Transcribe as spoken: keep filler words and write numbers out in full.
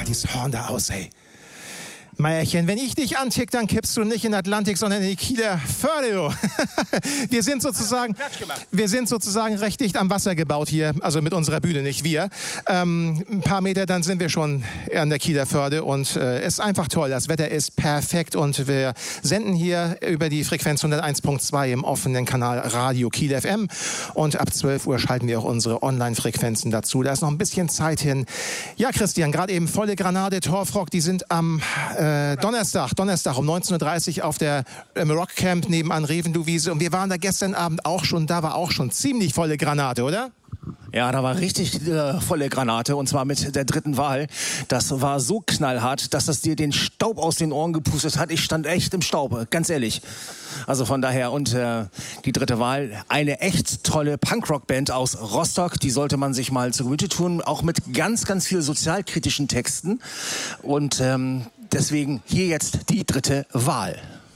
dieses Horn da aus, ey. Meierchen, wenn ich dich antick, dann kippst du nicht in den Atlantik, sondern in die Kieler Förde. Wir sind sozusagen, wir sind sozusagen recht dicht am Wasser gebaut hier, also mit unserer Bühne, nicht wir. Ähm, ein paar Meter, dann sind wir schon an der Kieler Förde und es äh, ist einfach toll. Das Wetter ist perfekt und wir senden hier über die Frequenz hunderteins Komma zwei im offenen Kanal Radio Kiel F M und ab zwölf Uhr schalten wir auch unsere Online-Frequenzen dazu. Da ist noch ein bisschen Zeit hin. Ja, Christian, gerade eben volle Granate, Torfrock, die sind am äh, Donnerstag, Donnerstag um neunzehn Uhr dreißig auf der ähm, Rockcamp nebenan Revendu-Wiese. Und wir waren da gestern Abend auch schon, da war auch schon ziemlich volle Granate, oder? Ja, da war richtig äh, volle Granate und zwar mit der dritten Wahl. Das war so knallhart, dass das dir den Staub aus den Ohren gepustet hat. Ich stand echt im Staub, ganz ehrlich. Also von daher und äh, die dritte Wahl, eine echt tolle Punkrock-Band aus Rostock. Die sollte man sich mal zu Gemüte tun, auch mit ganz, ganz viel sozialkritischen Texten. Und ähm, deswegen hier jetzt die dritte Wahl.